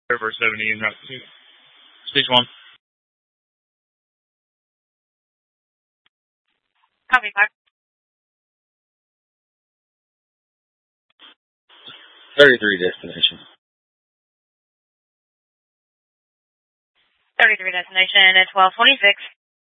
Over 70 and route 2. Stage 1. Copy, 5. 33 destination. 33 destination at 1226.